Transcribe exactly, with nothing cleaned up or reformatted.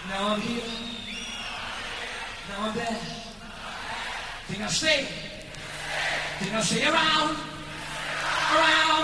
Now I'm here. Now I'm there. Think I stay. Think I stay around. Around.